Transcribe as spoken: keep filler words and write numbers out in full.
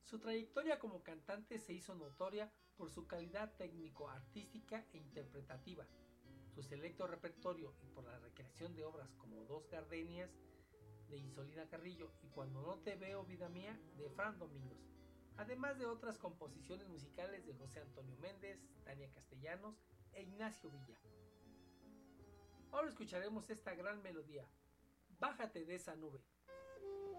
Su trayectoria como cantante se hizo notoria por su calidad técnico-artística e interpretativa, su selecto repertorio y por la recreación de obras como Dos Gardenias de Insolina Carrillo y Cuando no te veo vida mía de Fran Domingos, además de otras composiciones musicales de José Antonio Méndez, Tania Castellanos e Ignacio Villa. Ahora escucharemos esta gran melodía, Bájate de esa nube.